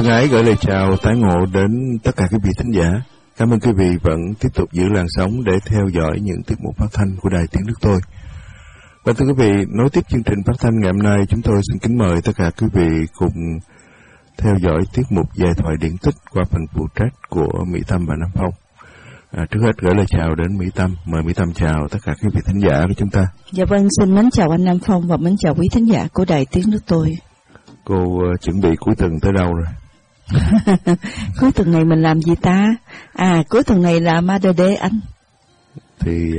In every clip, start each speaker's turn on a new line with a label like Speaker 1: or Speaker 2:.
Speaker 1: Thân ái gửi lời chào tái ngộ đến tất cả quý vị thính giả. Cảm ơn quý vị vẫn tiếp tục giữ làn sóng để theo dõi những tiết mục phát thanh của Đài Tiếng Nước Tôi. Và thưa quý vị, nối tiếp chương trình phát thanh ngày hôm nay, chúng tôi xin kính mời tất cả quý vị cùng theo dõi tiết mục Giai thoại điển tích qua phần phụ trách của Mỹ Tâm và Nam Phong. Trước hết gửi lời chào đến Mỹ Tâm. Mời Mỹ Tâm chào tất cả quý vị thính giả của chúng ta.
Speaker 2: Dạ vâng, xin mến chào anh Nam Phong và mến chào quý thính giả của Đài Tiếng Nước Tôi.
Speaker 1: Cô chuẩn bị cuối tuần tới đâu rồi?
Speaker 2: Cuối tuần này mình làm gì ta? Cuối tuần này là Mother Day anh.
Speaker 1: Thì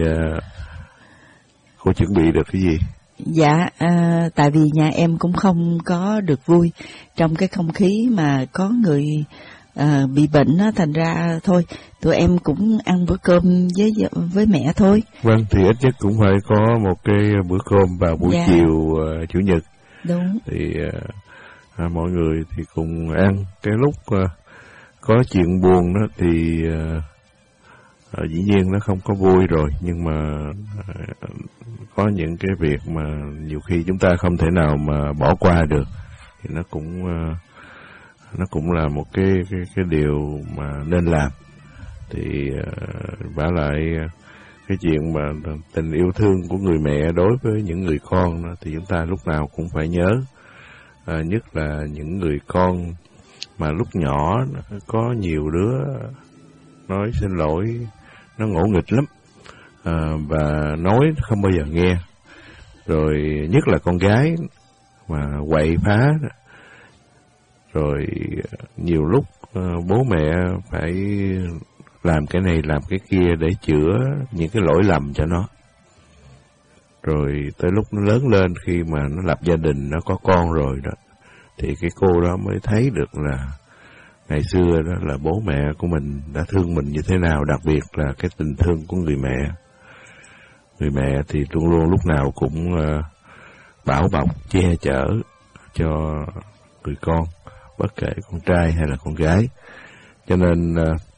Speaker 1: cô chuẩn bị được cái gì?
Speaker 2: Dạ, tại vì nhà em cũng không có được vui trong cái không khí mà có người bị bệnh đó, thành ra thôi tụi em cũng ăn bữa cơm với mẹ thôi.
Speaker 1: Vâng, thì ít nhất cũng phải có một cái bữa cơm vào buổi chiều chủ nhật.
Speaker 2: Đúng.
Speaker 1: Thì mọi người thì cùng ăn. Cái lúc có chuyện buồn đó thì dĩ nhiên nó không có vui rồi, nhưng mà có những cái việc mà nhiều khi chúng ta không thể nào mà bỏ qua được, thì nó cũng là một cái điều mà nên làm. Thì vả lại cái chuyện mà tình yêu thương của người mẹ đối với những người con đó, thì chúng ta lúc nào cũng phải nhớ. Nhất là những người con mà lúc nhỏ có nhiều đứa nói xin lỗi, nó ngỗ nghịch lắm, và nói không bao giờ nghe. Rồi nhất là con gái mà quậy phá, rồi nhiều lúc bố mẹ phải làm cái này làm cái kia để chữa những cái lỗi lầm cho nó. Rồi tới lúc nó lớn lên, khi mà nó lập gia đình, nó có con rồi đó, thì cái cô đó mới thấy được là ngày xưa đó là bố mẹ của mình đã thương mình như thế nào, đặc biệt là cái tình thương của người mẹ. Người mẹ thì luôn luôn lúc nào cũng bảo bọc, che chở cho người con, bất kể con trai hay là con gái. Cho nên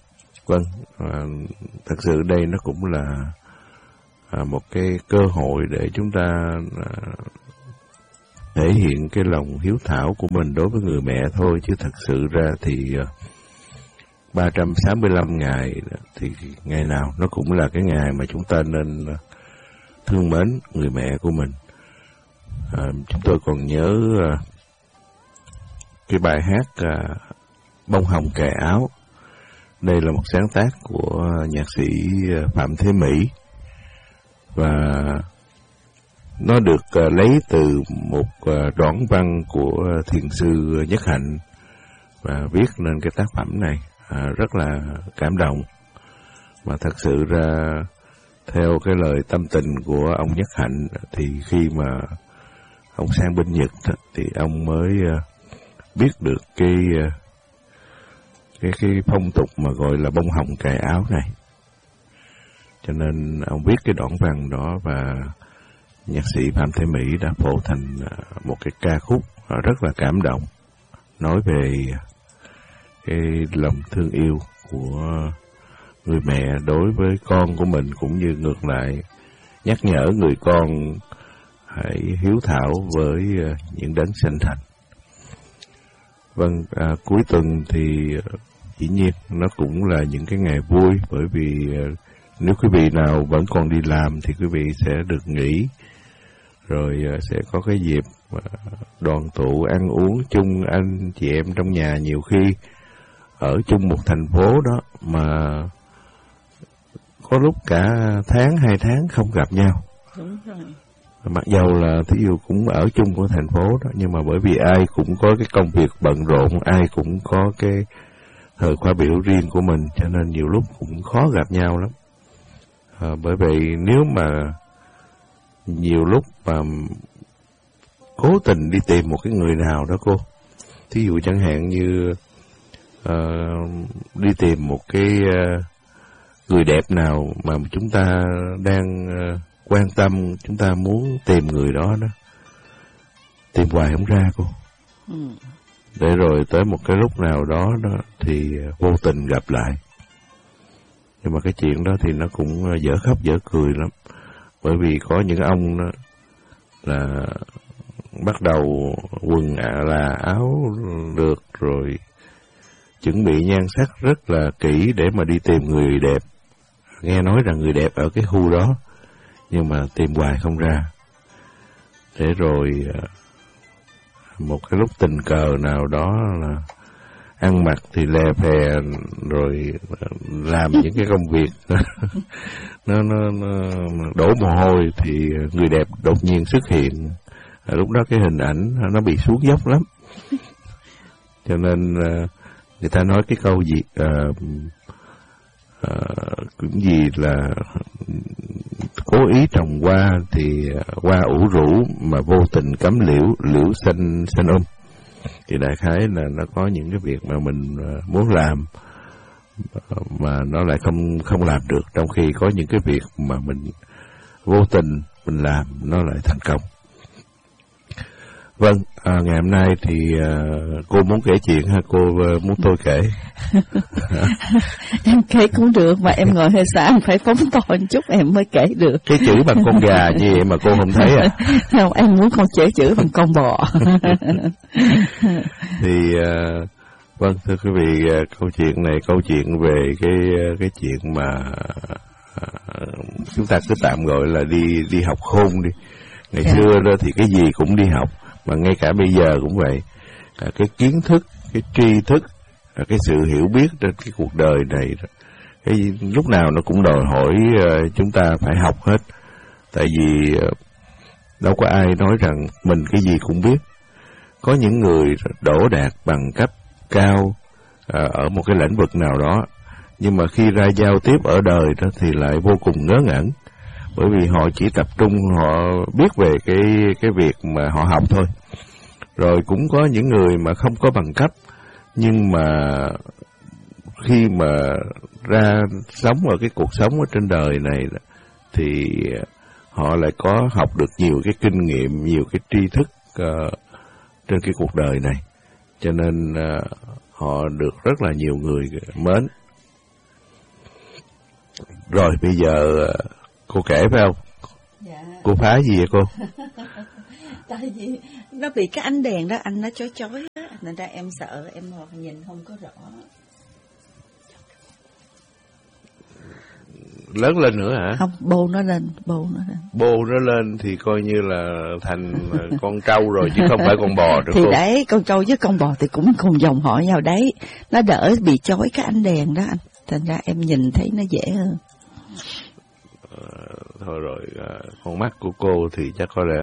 Speaker 1: thật sự đây nó cũng là một cái cơ hội để chúng ta thể hiện cái lòng hiếu thảo của mình đối với người mẹ thôi, chứ thật sự ra thì 365 ngày thì ngày nào nó cũng là cái ngày mà chúng ta nên thương mến người mẹ của mình. Chúng tôi còn nhớ cái bài hát Bông hồng cài áo. Đây là một sáng tác của nhạc sĩ Phạm Thế Mỹ, và nó được lấy từ một đoạn văn của thiền sư Nhất Hạnh và viết nên cái tác phẩm này rất là cảm động. Mà thật sự ra theo cái lời tâm tình của ông Nhất Hạnh thì khi mà ông sang bên Nhật thì ông mới biết được cái phong tục mà gọi là bông hồng cài áo này. Cho nên ông viết cái đoạn văn đó, và nhạc sĩ Phạm Thế Mỹ đã phổ thành một cái ca khúc rất là cảm động, nói về cái lòng thương yêu của người mẹ đối với con của mình, cũng như ngược lại nhắc nhở người con hãy hiếu thảo với những đấng sinh thành. Vâng, cuối tuần thì dĩ nhiên nó cũng là những cái ngày vui, bởi vì nếu quý vị nào vẫn còn đi làm thì quý vị sẽ được nghỉ, rồi sẽ có cái dịp đoàn tụ ăn uống chung anh chị em trong nhà. Nhiều khi ở chung một thành phố đó mà có lúc cả tháng 2 tháng không gặp nhau.
Speaker 2: Đúng rồi.
Speaker 1: Mặc dầu là thí dụ cũng ở chung của thành phố đó, nhưng mà bởi vì ai cũng có cái công việc bận rộn, ai cũng có cái thời khóa biểu riêng của mình, cho nên nhiều lúc cũng khó gặp nhau lắm. Bởi vậy nếu mà nhiều lúc mà cố tình đi tìm một cái người nào đó cô, thí dụ chẳng hạn như đi tìm một cái người đẹp nào mà chúng ta đang quan tâm, chúng ta muốn tìm người đó đó, tìm hoài không ra cô. Để rồi tới một cái lúc nào đó thì vô tình gặp lại. Nhưng mà cái chuyện đó thì nó cũng dở khóc dở cười lắm. Bởi vì có những ông đó là bắt đầu quần là áo lượt, rồi chuẩn bị nhan sắc rất là kỹ để mà đi tìm người đẹp. Nghe nói rằng người đẹp ở cái khu đó, nhưng mà tìm hoài không ra. Để rồi một cái lúc tình cờ nào đó là ăn mặc thì lè phè, rồi làm những cái công việc nó đổ mồ hôi, thì người đẹp đột nhiên xuất hiện. Lúc đó cái hình ảnh nó bị xuống dốc lắm. Cho nên người ta nói cái câu gì cũng gì là cố ý trồng hoa thì hoa ủ rũ, mà vô tình cắm liễu, liễu xanh xanh Thì đại khái là nó có những cái việc mà mình muốn làm mà nó lại không làm được, trong khi có những cái việc mà mình vô tình mình làm nó lại thành công. Vâng, ngày hôm nay thì cô muốn kể chuyện hay cô muốn tôi kể?
Speaker 2: Em kể cũng được, mà em ngồi hơi xa, em phải phóng to một chút em mới kể được.
Speaker 1: Cái chữ bằng con gà như vậy mà cô không thấy à?
Speaker 2: Không, em muốn con chữ bằng con bò.
Speaker 1: Thì vâng, thưa quý vị, câu chuyện này câu chuyện về cái chuyện mà chúng ta cứ tạm gọi là đi học khôn đi. Ngày xưa đó thì cái gì cũng đi học, mà ngay cả bây giờ cũng vậy. Cái kiến thức, cái tri thức, cái sự hiểu biết trên cái cuộc đời này, cái lúc nào nó cũng đòi hỏi chúng ta phải học hết. Tại vì đâu có ai nói rằng mình cái gì cũng biết. Có những người đỗ đạt bằng cấp cao ở một cái lĩnh vực nào đó, nhưng mà khi ra giao tiếp ở đời đó thì lại vô cùng ngớ ngẩn, bởi vì họ chỉ tập trung họ biết về cái việc mà họ học thôi. Rồi cũng có những người mà không có bằng cấp, nhưng mà khi mà ra sống ở cái cuộc sống ở trên đời này thì họ lại có học được nhiều cái kinh nghiệm, nhiều cái tri thức trên cái cuộc đời này, cho nên họ được rất là nhiều người mến. Rồi bây giờ cô kể phải không?
Speaker 2: Dạ.
Speaker 1: Cô phá gì vậy cô?
Speaker 2: Tại vì nó bị cái ánh đèn đó anh nó chói á, nên ra em sợ em nhìn không có rõ.
Speaker 1: Lớn lên nữa hả?
Speaker 2: Không, bô nó lên.
Speaker 1: Bô nó lên thì coi như là thành con trâu rồi, chứ không phải con bò nữa
Speaker 2: thì
Speaker 1: cô.
Speaker 2: Đấy, con trâu với con bò thì cũng cùng dòng họ nhau đấy. Nó đỡ bị chói cái ánh đèn đó anh. Thành ra em nhìn thấy nó dễ hơn.
Speaker 1: Thôi rồi, con mắt của cô thì chắc có lẽ